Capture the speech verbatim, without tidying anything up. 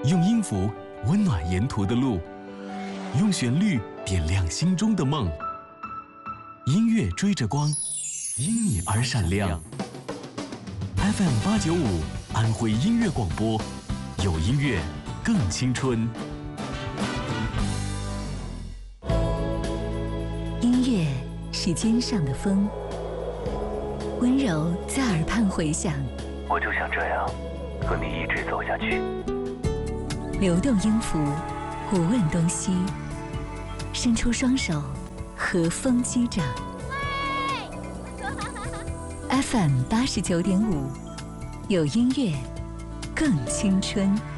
用音符温暖沿途的路，用旋律点亮心中的梦。音乐追着光，因你而闪亮。F M 八九五安徽音乐广播，有音乐更青春。 音乐是肩上的风，温柔在耳畔回响。 我就想这样和你一直走下去。 流动音符，不问东西，伸出双手，和风击掌。F M 八十九点五，有音乐更青春。